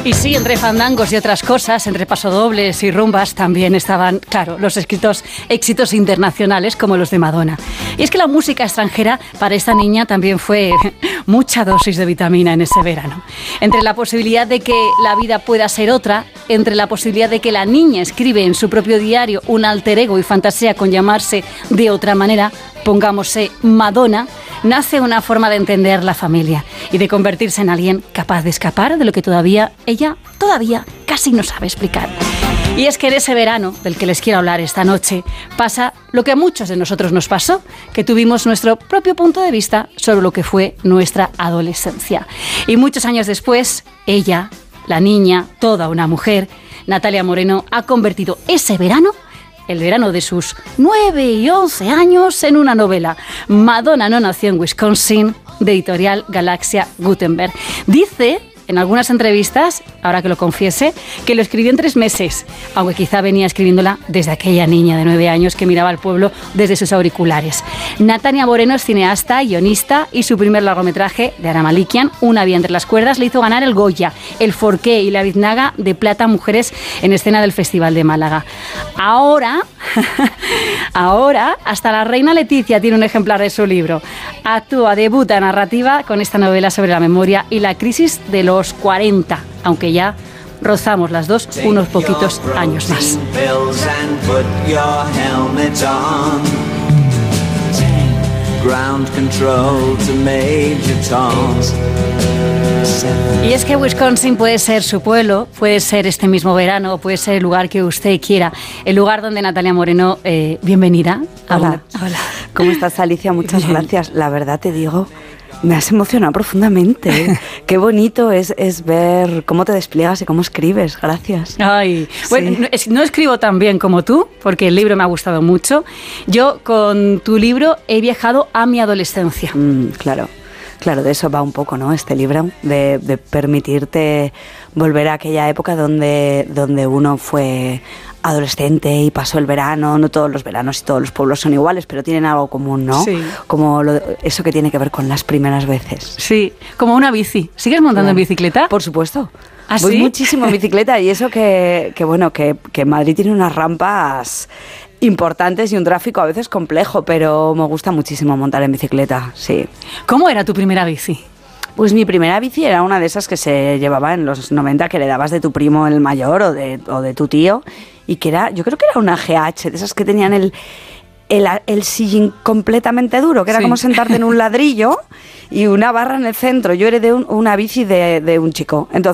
Y sí, entre fandangos y otras cosas, entre pasodobles y rumbas, también estaban, claro, los éxitos internacionales como los de Madonna. Y es que la música extranjera para esta niña también fue mucha dosis de vitamina en ese verano. Entre la posibilidad de que la vida pueda ser otra, entre la posibilidad de que la niña escribe en su propio diario un alter ego y fantasea con llamarse de otra manera, pongámosse Madonna, nace una forma de entender la familia y de convertirse en alguien capaz de escapar de lo que ella todavía casi no sabe explicar. Y es que en ese verano del que les quiero hablar esta noche pasa lo que a muchos de nosotros nos pasó, que tuvimos nuestro propio punto de vista sobre lo que fue nuestra adolescencia. Y muchos años después, ella, la niña, toda una mujer, Natalia Moreno, ha convertido ese verano, el verano de sus 9 y 11 años, en una novela. Madonna no nació en Wisconsin, de editorial Galaxia Gutenberg. Dice en algunas entrevistas, ahora que lo confiese, que lo escribió en 3 meses, aunque quizá venía escribiéndola desde aquella niña de 9 años que miraba al pueblo desde sus auriculares. Natalia Moreno es cineasta, guionista, y su primer largometraje, de Ara Malikian, Una vía entre las cuerdas, le hizo ganar el Goya, el Forqué y la Biznaga de Plata Mujeres en escena del Festival de Málaga. Ahora, hasta la reina Leticia tiene un ejemplar de su libro. Debuta narrativa con esta novela sobre la memoria y la crisis de los 40, aunque ya rozamos las dos unos poquitos años más. Y es que Wisconsin puede ser su pueblo, puede ser este mismo verano, puede ser el lugar que usted quiera, el lugar donde Natalia Moreno, bienvenida. Hola. ¿Cómo estás, Alicia? Muchas gracias. La verdad te digo, me has emocionado profundamente. Qué bonito es ver cómo te despliegas y cómo escribes. Gracias. Ay, bueno, sí. No escribo tan bien como tú, porque el libro me ha gustado mucho. Yo con tu libro he viajado a mi adolescencia. Claro, de eso va un poco, ¿no? Este libro, de permitirte volver a aquella época donde uno fue adolescente y pasó el verano. No todos los veranos y todos los pueblos son iguales, pero tienen algo común, ¿no? Sí. Como eso que tiene que ver con las primeras veces. Sí, como una bici. ¿Sigues montando en bicicleta? Por supuesto. ¿Ah, Voy sí? muchísimo en bicicleta, y eso que Madrid tiene unas rampas importantes y un tráfico a veces complejo, pero me gusta muchísimo montar en bicicleta, sí. ¿Cómo era tu primera bici? Pues mi primera bici era una de esas que se llevaba en los 90, que le dabas de tu primo el mayor o de tu tío, y que yo creo que era una GH, de esas que tenían el sillín completamente duro, que era como sentarte en un ladrillo y una barra en el centro. Yo heredé una bici de un chico. Entonces